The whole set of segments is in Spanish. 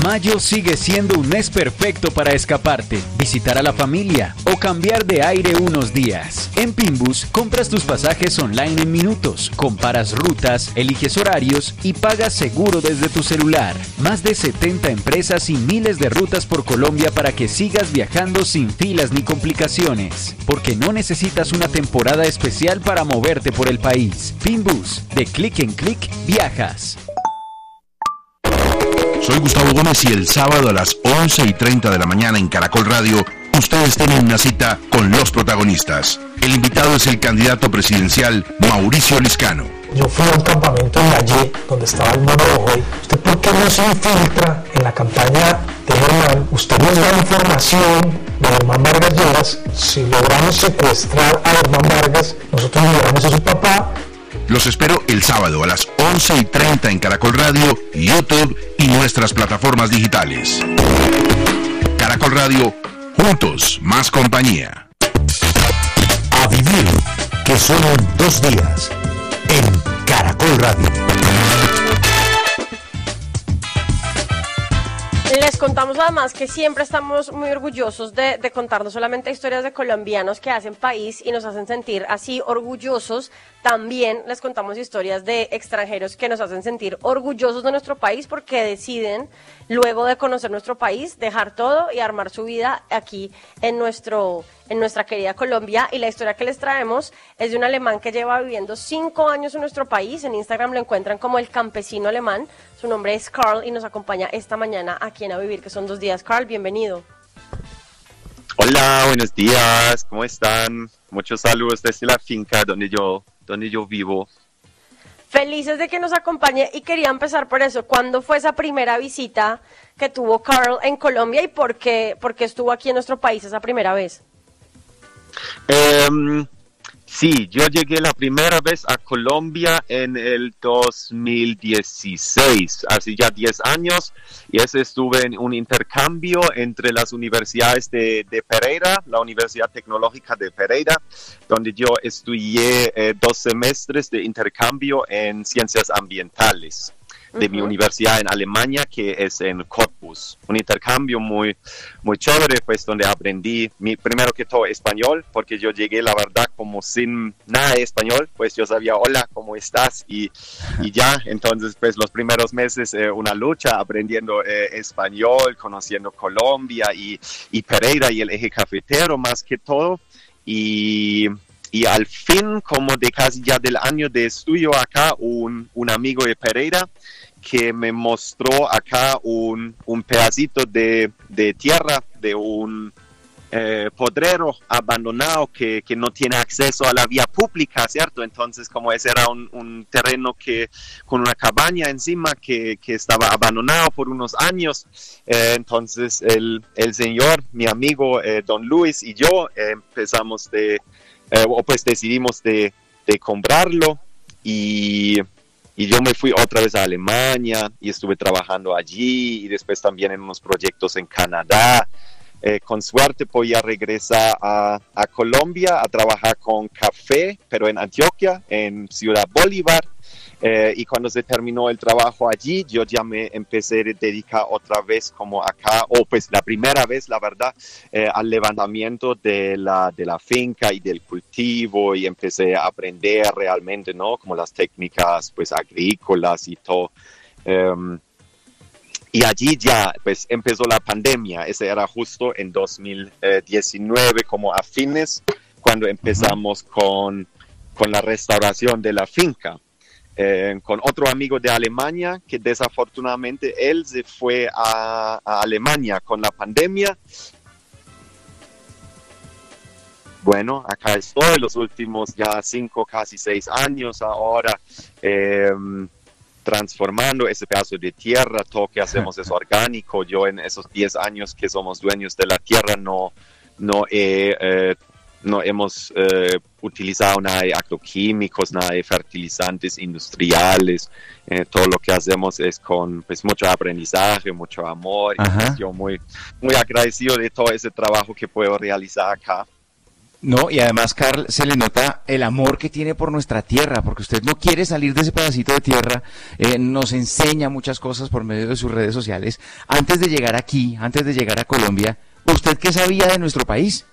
Mayo sigue siendo un mes perfecto para escaparte, visitar a la familia o cambiar de aire unos días. En Pinbus, compras tus pasajes online en minutos, comparas rutas, eliges horarios y pagas seguro desde tu celular. Más de 70 empresas y miles de rutas por Colombia para que sigas viajando sin filas ni complicaciones. Porque no necesitas una temporada especial para moverte por el país. Pinbus, de clic en clic, viajas. Soy Gustavo Gómez y el sábado a las 11:30 de la mañana en Caracol Radio, ustedes tienen una cita con los protagonistas. El invitado es el candidato presidencial Mauricio Liscano. Yo fui a un campamento en Valle, donde estaba el mono Ojoy. ¿Usted por qué no se infiltra en la campaña de Germán? Usted nos da información de Germán Vargas Lleras. Si logramos secuestrar a Germán Vargas, nosotros liberamos a su papá. Los espero el sábado a las 11:30 en Caracol Radio, YouTube y nuestras plataformas digitales. Caracol Radio, juntos, más compañía. A vivir, que solo 2 días, en Caracol Radio. Les contamos además que siempre estamos muy orgullosos de contar no solamente historias de colombianos que hacen país y nos hacen sentir así orgullosos, también les contamos historias de extranjeros que nos hacen sentir orgullosos de nuestro país porque deciden, luego de conocer nuestro país, dejar todo y armar su vida aquí en nuestra querida Colombia. Y la historia que les traemos es de un alemán que lleva viviendo 5 años en nuestro país. En Instagram lo encuentran como el campesino alemán. Su nombre es Carl y nos acompaña esta mañana aquí en A Vivir, que son 2 días. Carl, bienvenido. Hola, buenos días, ¿cómo están? Muchos saludos desde la finca donde yo vivo. Felices de que nos acompañe y quería empezar por eso. ¿Cuándo fue esa primera visita que tuvo Carl en Colombia y por qué estuvo aquí en nuestro país esa primera vez? Sí, yo llegué la primera vez a Colombia en el 2016, hace ya 10 años, y estuve en un intercambio entre las universidades de Pereira, la Universidad Tecnológica de Pereira, donde yo estudié 2 semestres de intercambio en ciencias ambientales de mi universidad en Alemania, que es en Cottbus. Un intercambio muy, muy chévere, pues donde aprendí primero que todo español, porque yo llegué, la verdad, como sin nada de español, pues yo sabía, hola, ¿cómo estás? Y ya, entonces, pues los primeros meses, una lucha aprendiendo español, conociendo Colombia y Pereira y el eje cafetero más que todo. Y al fin, como de casi ya del año de estudio acá, un amigo de Pereira que me mostró acá un pedacito de tierra de un podrero abandonado que no tiene acceso a la vía pública, ¿cierto? Entonces, como ese era un terreno con una cabaña encima que estaba abandonado por unos años, entonces el señor, mi amigo Don Luis y yo empezamos pues decidimos de comprarlo y yo me fui otra vez a Alemania y estuve trabajando allí y después también en unos proyectos en Canadá. Con suerte voy a regresar a Colombia a trabajar con café, pero en Antioquia, en Ciudad Bolívar. Y cuando se terminó el trabajo allí, yo ya me empecé a dedicar otra vez como acá, pues la primera vez, la verdad, al levantamiento de la finca y del cultivo, y empecé a aprender realmente, ¿no? Como las técnicas, pues, agrícolas y todo. Y allí ya, pues, empezó la pandemia. Ese era justo en 2019, como a fines, cuando empezamos con la restauración de la finca. Con otro amigo de Alemania, que desafortunadamente él se fue a Alemania con la pandemia. Bueno, acá estoy los últimos ya 5, casi 6 años ahora, transformando ese pedazo de tierra. Todo que hacemos es orgánico. Yo en esos 10 años que somos dueños de la tierra no hemos utilizado nada de agroquímicos, nada de fertilizantes industriales. Todo lo que hacemos es con, pues, mucho aprendizaje, mucho amor. Y pues yo muy, muy agradecido de todo ese trabajo que puedo realizar acá. No, y además, Carl, se le nota el amor que tiene por nuestra tierra, porque usted no quiere salir de ese pedacito de tierra, nos enseña muchas cosas por medio de sus redes sociales. Antes de llegar aquí, antes de llegar a Colombia, ¿usted qué sabía de nuestro país?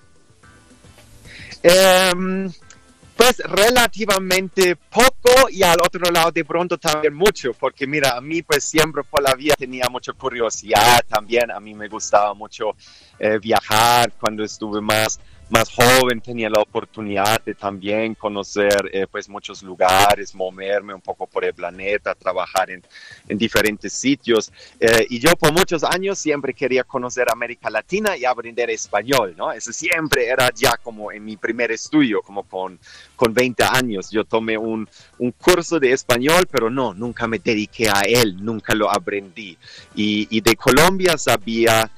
Pues relativamente poco y al otro lado de pronto también mucho, porque mira, a mí pues siempre por la vida tenía mucha curiosidad también, a mí me gustaba mucho viajar cuando estuve más joven, tenía la oportunidad de también conocer pues muchos lugares, moverme un poco por el planeta, trabajar en diferentes sitios y yo por muchos años siempre quería conocer América Latina y aprender español, ¿no? Eso siempre era ya como en mi primer estudio, como con 20 años. Yo tomé un curso de español, pero nunca me dediqué a él, nunca lo aprendí. Y de Colombia sabía...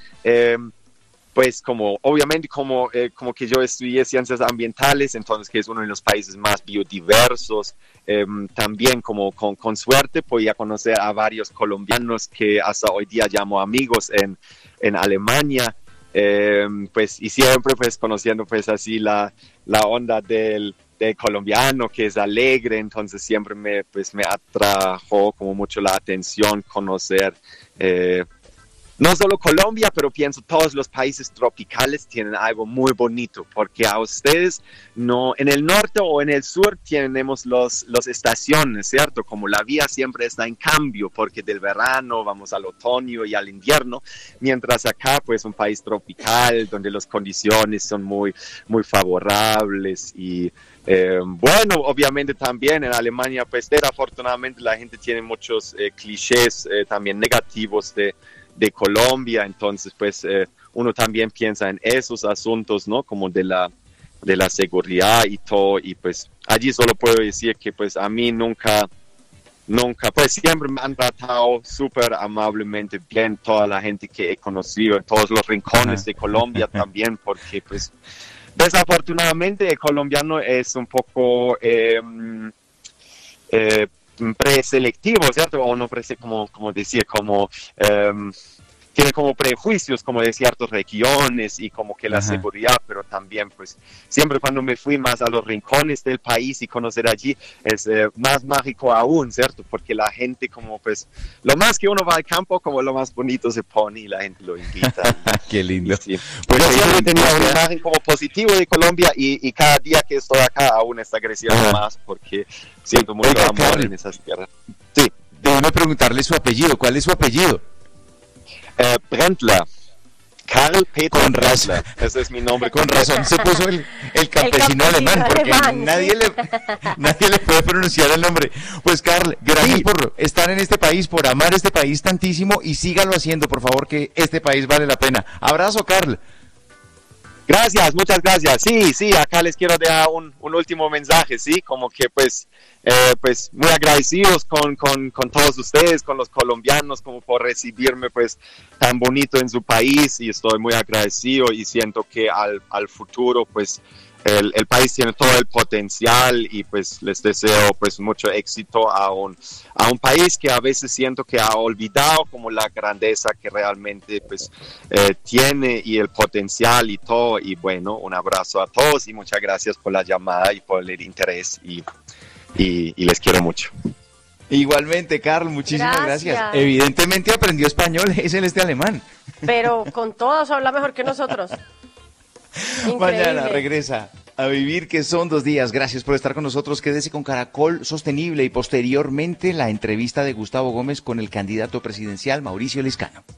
pues como obviamente como que yo estudié ciencias ambientales, entonces que es uno de los países más biodiversos, también como con suerte podía conocer a varios colombianos que hasta hoy día llamo amigos en Alemania, pues y siempre pues conociendo pues así la onda del colombiano que es alegre, entonces siempre me atrajo como mucho la atención conocer no solo Colombia, pero pienso todos los países tropicales tienen algo muy bonito, porque a ustedes no, en el norte o en el sur tenemos las estaciones, ¿cierto? Como la vida siempre está en cambio, porque del verano vamos al otoño y al invierno, mientras acá pues un país tropical donde las condiciones son muy, muy favorables y bueno, obviamente también en Alemania pues desafortunadamente la gente tiene muchos clichés también negativos de Colombia, entonces pues uno también piensa en esos asuntos, ¿no? Como de la seguridad y todo, y pues allí solo puedo decir que pues a mí nunca, pues siempre me han tratado súper amablemente bien toda la gente que he conocido en todos los rincones de Colombia también, porque pues desafortunadamente el colombiano es un poco preselectivo, ¿cierto? O no como decir, como tiene como prejuicios como de ciertas regiones y como que la seguridad, pero también pues siempre cuando me fui más a los rincones del país y conocer allí es más mágico aún, ¿cierto? Porque la gente como pues lo más que uno va al campo como lo más bonito se pone y la gente lo invita. Qué lindo. Sí. Pues yo siempre tenía una imagen como positivo de Colombia y cada día que estoy acá aún está creciendo más porque siento mucho amor en esas tierras. Sí. Déjame preguntarle su apellido. ¿Cuál es su apellido? Brendler. Karl Peter Brendler. Ese es mi nombre. Con razón se puso el campesino alemán, porque nadie le puede pronunciar el nombre. Pues Karl, gracias por estar en este país, por amar este país tantísimo y sígalo haciendo, por favor, que este país vale la pena. Abrazo, Karl. Gracias, muchas gracias. Sí, acá les quiero dejar un último mensaje, sí, como que pues muy agradecidos con todos ustedes, con los colombianos, como por recibirme pues tan bonito en su país y estoy muy agradecido y siento que al futuro pues el país tiene todo el potencial y pues les deseo pues mucho éxito a un país que a veces siento que ha olvidado como la grandeza que realmente pues tiene y el potencial y todo. Y bueno, un abrazo a todos y muchas gracias por la llamada y por el interés y les quiero mucho. Igualmente, Karl, muchísimas gracias. Evidentemente aprendió español, es el alemán. Pero con todos habla mejor que nosotros. Increíble. Mañana regresa a Vivir, que son 2 días. Gracias por estar con nosotros. Quédese con Caracol Sostenible y posteriormente la entrevista de Gustavo Gómez con el candidato presidencial Mauricio Liscano.